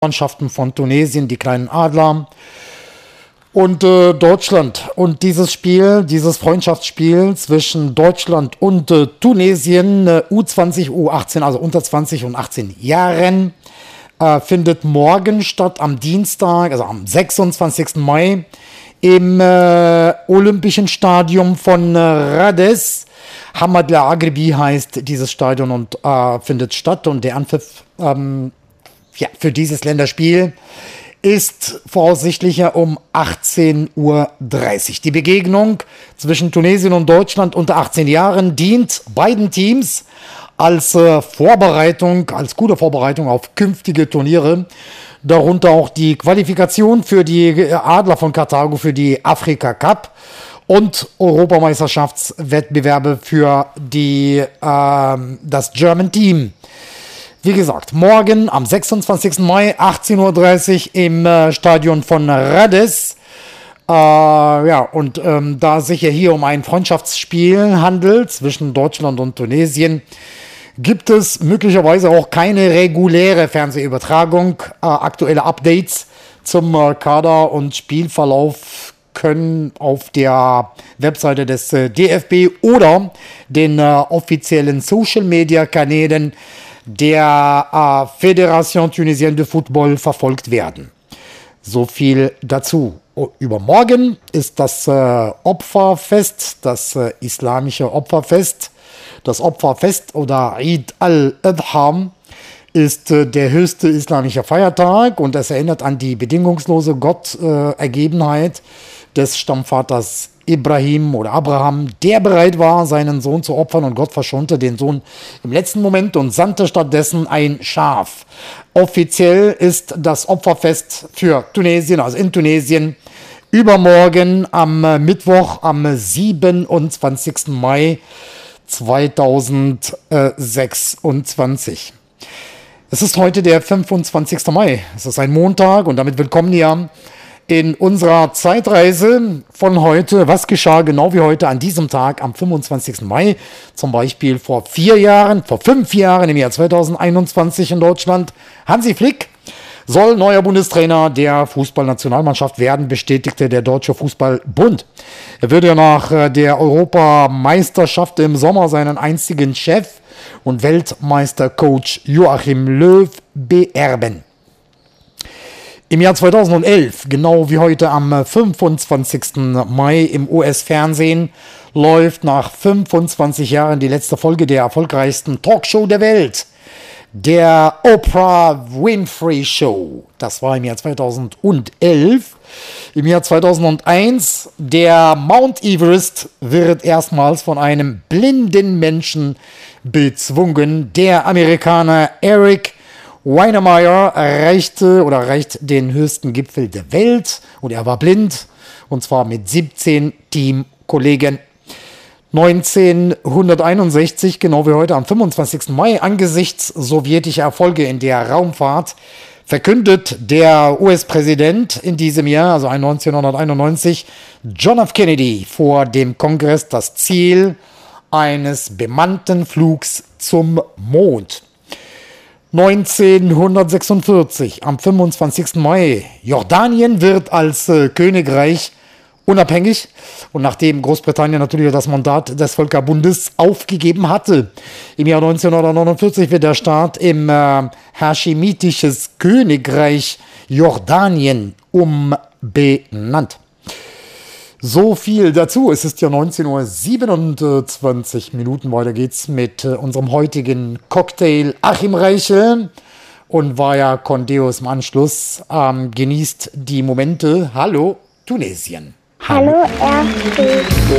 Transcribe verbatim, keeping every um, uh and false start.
Mannschaften von Tunesien, die kleinen Adler und äh, Deutschland. Und dieses Spiel, dieses Freundschaftsspiel zwischen Deutschland und äh, Tunesien, äh, U zwanzig, U achtzehn, also unter zwanzig und achtzehn Jahren, äh, findet morgen statt, am Dienstag, also am sechsundzwanzigsten Mai, im äh, Olympischen Stadion von äh, Rades. Hamad El Agribi heißt dieses Stadion und äh, findet statt. Und der Anpfiff ähm, ja, für dieses Länderspiel ist voraussichtlicher um achtzehn Uhr dreißig. Die Begegnung zwischen Tunesien und Deutschland unter achtzehn Jahren dient beiden Teams als äh, Vorbereitung, als gute Vorbereitung auf künftige Turniere. Darunter auch die Qualifikation für die Adler von Karthago für die Afrika Cup und Europameisterschaftswettbewerbe für die, äh, das German Team. Wie gesagt, morgen am sechsundzwanzigsten Mai, achtzehn Uhr dreißig im äh, Stadion von Rades. Äh, ja, und ähm, da es sich ja hier um ein Freundschaftsspiel handelt zwischen Deutschland und Tunesien, gibt es möglicherweise auch keine reguläre Fernsehübertragung. Äh, aktuelle Updates zum äh, Kader und Spielverlauf können auf der Webseite des äh, D F B oder den äh, offiziellen Social-Media-Kanälen der äh, Fédération Tunisienne de Football verfolgt werden. So viel dazu. Übermorgen ist das äh, Opferfest, das äh, islamische Opferfest. Das Opferfest oder Eid al-Adha ist äh, der höchste islamische Feiertag und es erinnert an die bedingungslose Gottergebenheit äh, des Stammvaters Ibrahim oder Abraham, der bereit war, seinen Sohn zu opfern, und Gott verschonte den Sohn im letzten Moment und sandte stattdessen ein Schaf. Offiziell ist das Opferfest für Tunesien, also in Tunesien, übermorgen am Mittwoch, am siebenundzwanzigsten Mai zweitausendsechsundzwanzig. Es ist heute der fünfundzwanzigste Mai. Es ist ein Montag und damit willkommen hier in unserer Zeitreise von heute. Was geschah genau wie heute an diesem Tag am fünfundzwanzigsten Mai? Zum Beispiel vor vier Jahren, vor fünf Jahren im Jahr zweitausendeinundzwanzig in Deutschland. Hansi Flick soll neuer Bundestrainer der Fußballnationalmannschaft werden, bestätigte der Deutsche Fußballbund. Er würde ja nach der Europameisterschaft im Sommer seinen einzigen Chef und Weltmeistercoach Joachim Löw beerben. Im Jahr zweitausendelf, genau wie heute am fünfundzwanzigsten Mai im U S-Fernsehen, läuft nach fünfundzwanzig Jahren die letzte Folge der erfolgreichsten Talkshow der Welt, der Oprah Winfrey Show. Das war im Jahr zweitausendelf. Im Jahr zweitausendeins, der Mount Everest wird erstmals von einem blinden Menschen bezwungen. Der Amerikaner Eric Weihenmayer erreichte oder erreicht den höchsten Gipfel der Welt und er war blind, und zwar mit siebzehn Teamkollegen. neunzehnhunderteinundsechzig, genau wie heute am fünfundzwanzigsten Mai, angesichts sowjetischer Erfolge in der Raumfahrt, verkündet der U S-Präsident in diesem Jahr, also neunzehnhunderteinundneunzig, John F. Kennedy vor dem Kongress das Ziel eines bemannten Flugs zum Mond. neunzehnhundertsechsundvierzig, am fünfundzwanzigsten Mai, Jordanien wird als äh, Königreich unabhängig, und nachdem Großbritannien natürlich das Mandat des Völkerbundes aufgegeben hatte. Im Jahr neunzehnhundertneunundvierzig wird der Staat im äh, Haschimitisches Königreich Jordanien umbenannt. So viel dazu. Es ist ja neunzehn Uhr siebenundzwanzig Minuten. Weiter geht's mit äh, unserem heutigen Cocktail Achim Reichel und Vaya con Deus im Anschluss. Ähm, genießt die Momente. Hallo Tunesien. Hallo R T G.